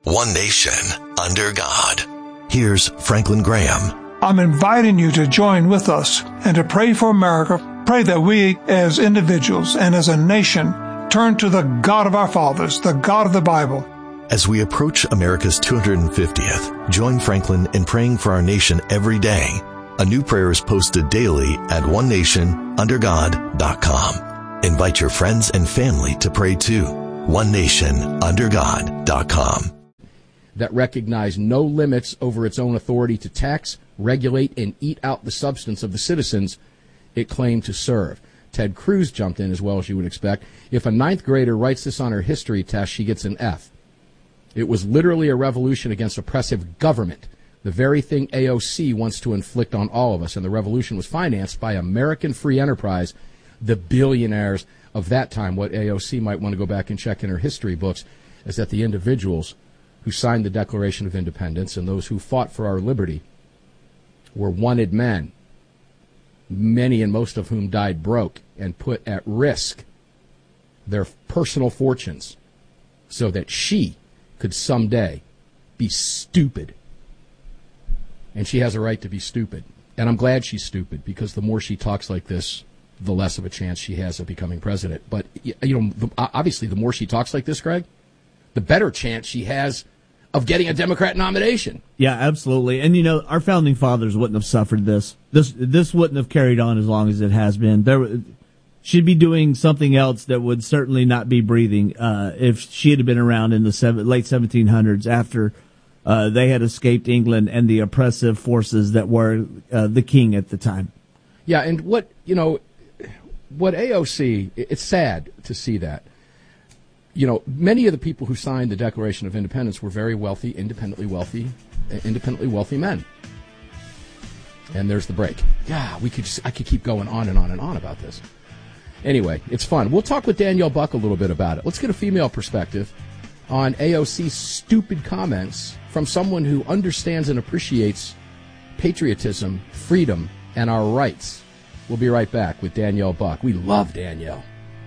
one nation, under God. Here's Franklin Graham. I'm inviting you to join with us and to pray for America. Pray that we as individuals and as a nation turn to the God of our fathers, the God of the Bible. As we approach America's 250th, join Franklin in praying for our nation every day. A new prayer is posted daily at onenationundergod.com. Invite your friends and family to pray too. onenationundergod.com. That recognize no limits over its own authority to tax, regulate, and eat out the substance of the citizens it claimed to serve. Ted Cruz jumped in as well as you would expect. If a ninth grader writes this on her history test, she gets an F. It was literally a revolution against oppressive government, the very thing AOC wants to inflict on all of us. And the revolution was financed by American free enterprise, the billionaires of that time. What AOC might want to go back and check in her history books is that the individuals who signed the Declaration of Independence and those who fought for our liberty were wanted men, many and most of whom died broke and put at risk their personal fortunes so that she could someday be stupid. And she has a right to be stupid. And I'm glad she's stupid, because the more she talks like this, the less of a chance she has of becoming president. But, obviously, the more she talks like this, Greg, the better chance she has of getting a Democrat nomination. Yeah, absolutely. And, our founding fathers wouldn't have suffered this. This wouldn't have carried on as long as it has been. She'd be doing something else that would certainly not be breathing if she had been around in the late 1700s after they had escaped England and the oppressive forces that were the king at the time. Yeah, and what AOC, it's sad to see that. Many of the people who signed the Declaration of Independence were very wealthy, independently wealthy men. And there's the break. Yeah, I could keep going on and on and on about this. Anyway, it's fun. We'll talk with Danielle Buck a little bit about it. Let's get a female perspective on AOC's stupid comments from someone who understands and appreciates patriotism, freedom, and our rights. We'll be right back with Danielle Buck. We love Danielle.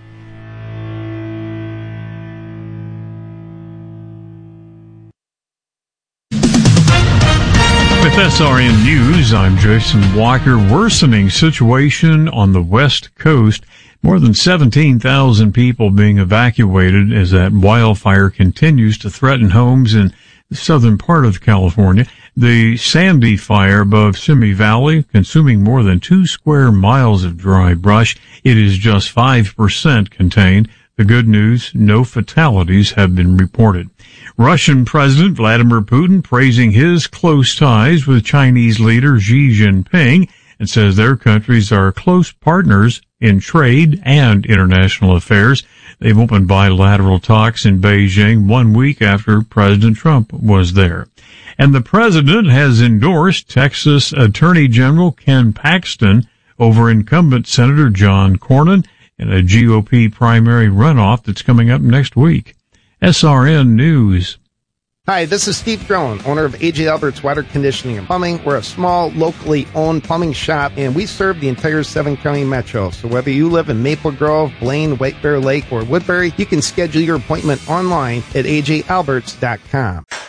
With SRN News, I'm Jason Walker. Worsening situation on the West Coast. More than 17,000 people being evacuated as that wildfire continues to threaten homes in the southern part of California. The Sandy fire above Simi Valley, consuming more than 2 square miles of dry brush. It is just 5% contained. The good news, no fatalities have been reported. Russian President Vladimir Putin praising his close ties with Chinese leader Xi Jinping and says their countries are close partners in trade and international affairs. They've opened bilateral talks in Beijing 1 week after President Trump was there. And the president has endorsed Texas Attorney General Ken Paxton over incumbent Senator John Cornyn in a GOP primary runoff that's coming up next week. SRN News. Hi, this is Steve Drone, owner of AJ Alberts Water Conditioning and Plumbing. We're a small, locally owned plumbing shop, and we serve the entire 7-county metro. So whether you live in Maple Grove, Blaine, White Bear Lake, or Woodbury, you can schedule your appointment online at ajalberts.com.